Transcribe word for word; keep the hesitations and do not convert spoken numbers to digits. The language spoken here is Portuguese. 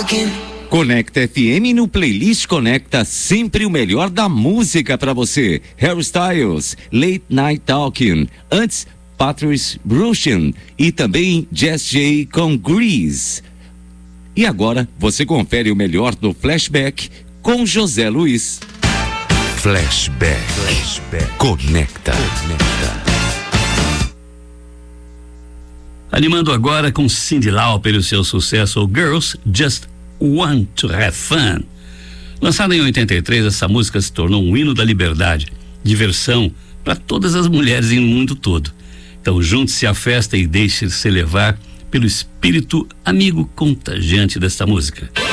Conecta F M no Playlist Conecta, sempre o melhor da música pra você. Harry Styles, Late Night Talking, antes Patrice Rushen e também Jess J com Grease. E agora você confere o melhor do Flashback com José Luiz. Flashback, Flashback. Conecta. Conecta. Animando agora com Cyndi Lauper e o seu sucesso Girls Just Want to Have Fun. Lançada em oitenta e três, essa música se tornou um hino da liberdade, diversão para todas as mulheres no mundo todo. Então junte-se à festa e deixe-se levar pelo espírito amigo contagiante desta música.